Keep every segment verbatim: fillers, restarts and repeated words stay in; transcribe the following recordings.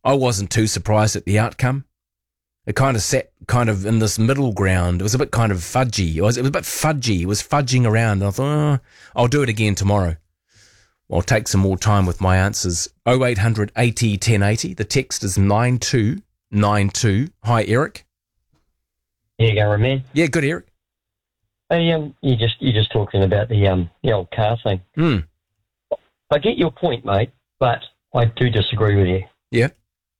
I wasn't too surprised at the outcome. It kind of sat kind of in this middle ground. It was a bit kind of fudgy. It was, it was a bit fudgy. It was fudging around. And I thought, oh, I'll do it again tomorrow. I'll take some more time with my answers. oh eight hundred eighty ten eighty. The text is nine two nine two. Hi, Eric. There you go, man. Yeah, good, Eric. Hey, um, you just you're just talking about the um the old car thing. Hmm. I get your point, mate, but I do disagree with you. Yeah.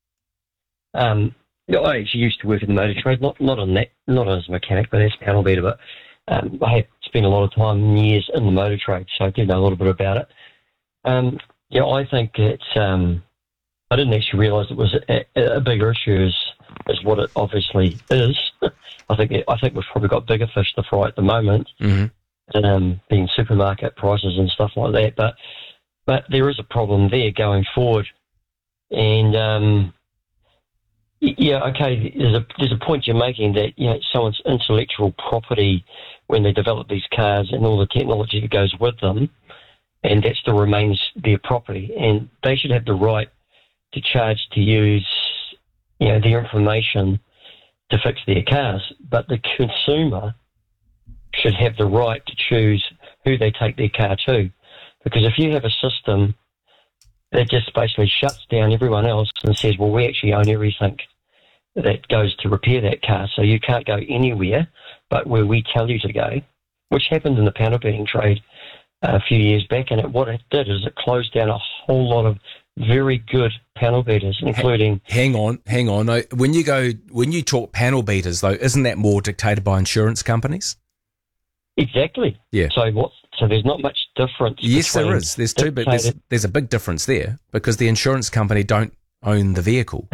Um, I actually used to work in the motor trade, not not on that, not as a mechanic, but as a panel beater. But um, I have spent a lot of time and years in the motor trade, so I do know a little bit about it. Um, yeah, I think it's. Um, I didn't actually realise it was a, a bigger issue as, as what it obviously is. I think it, I think we've probably got bigger fish to fry at the moment, mm-hmm. um, being supermarket prices and stuff like that. But but there is a problem there going forward, and um, yeah, okay. There's a there's a point you're making that you know someone's intellectual property when they develop these cars and all the technology that goes with them, and that still remains their property, and they should have the right to charge to use, you know, their information to fix their cars. But the consumer should have the right to choose who they take their car to. Because if you have a system that just basically shuts down everyone else and says, well, we actually own everything that goes to repair that car, so you can't go anywhere but where we tell you to go, which happened in the panel beating trade a few years back, and it, what it did is it closed down a whole lot of very good panel beaters, including. Hang on, hang on. No, when you go, when you talk panel beaters, though, isn't that more dictated by insurance companies? Exactly. Yeah. So what? So there's not much difference. Yes, there is. There's two, but there's, there's a big difference there because the insurance company don't own the vehicle.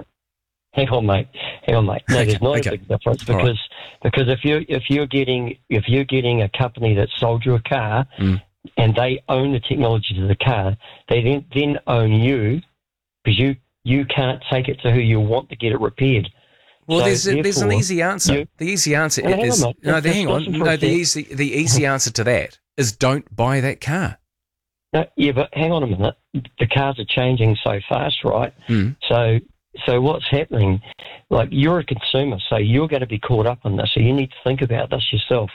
Hang on, mate. Hang on, mate. No, okay, there's not okay. a big difference because right. because if you if you're getting if you're getting a company that sold you a car. Mm. And they own the technology to the car, they then, then own you because you, you can't take it to who you want to get it repaired. Well, so there's a, there's an easy answer. You, the easy answer no, is on, no. The, hang on, no. The sec. easy the easy answer to that is don't buy that car. No, yeah, but hang on a minute. The cars are changing so fast, right? Mm. So so what's happening? Like you're a consumer, so you're going to be caught up in this. So you need to think about this yourself.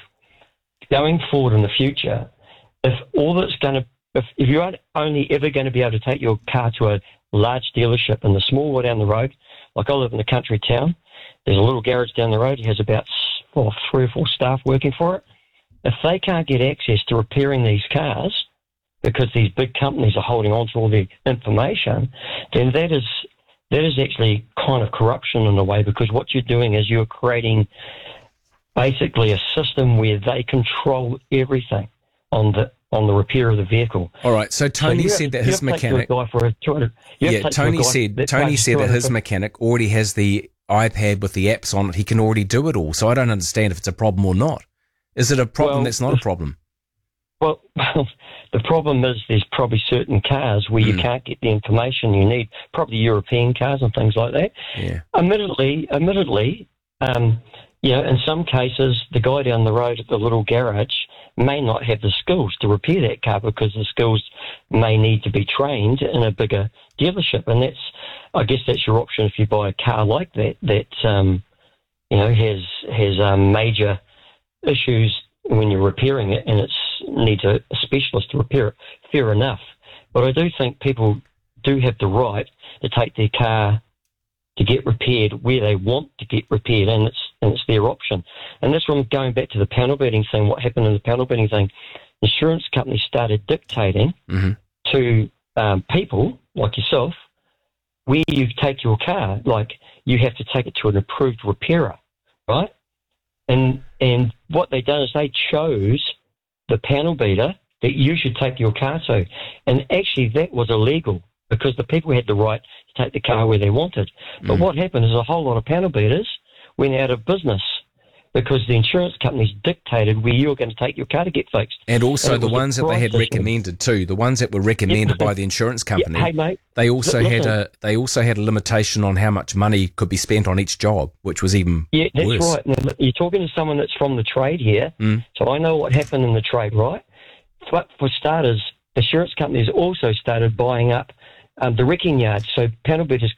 Going forward in the future. If all that's going to, if, if you're only ever going to be able to take your car to a large dealership in the small one down the road, like I live in a country town, there's a little garage down the road. It has about four, three or four staff working for it. If they can't get access to repairing these cars because these big companies are holding on to all the information, then that is that is actually kind of corruption in a way because what you're doing is you're creating basically a system where they control everything on the on the repair of the vehicle. All right. So Tony so said that his mechanic. Yeah, Tony said that Tony said that his mechanic already has the iPad with the apps on it. He can already do it all. So I don't understand if it's a problem or not. Is it a problem well, that's not a problem? Well, the problem is there's probably certain cars where mm. you can't get the information you need. Probably European cars and things like that. Yeah. Admittedly, admittedly, um, you know, in some cases, the guy down the road at the little garage may not have the skills to repair that car because the skills may need to be trained in a bigger dealership. And that's, I guess that's your option if you buy a car like that, that, um, you know, has, has um, major issues when you're repairing it and it's needs a, a specialist to repair it. Fair enough. But I do think people do have the right to take their car to get repaired where they want to get repaired, and it's and it's their option. And that's from going back to the panel beating thing. What happened in the panel beating thing? Insurance companies started dictating mm-hmm. to um, people like yourself where you take your car. Like you have to take it to an approved repairer, right? And and what they done is they chose the panel beater that you should take your car to, and actually that was illegal. Because the people had the right to take the car where they wanted. But mm. what happened is a whole lot of panel beaters went out of business because the insurance companies dictated where you were going to take your car to get fixed. And also and the ones that they had system. recommended too, the ones that were recommended yeah, by the insurance company, yeah, hey, mate, they also listen, had a they also had a limitation on how much money could be spent on each job, which was even yeah, that's worse. right. Now, you're talking to someone that's from the trade here, mm. so I know what happened in the trade, right? But for starters, insurance companies also started buying up Um, the wrecking yard, so panel beaters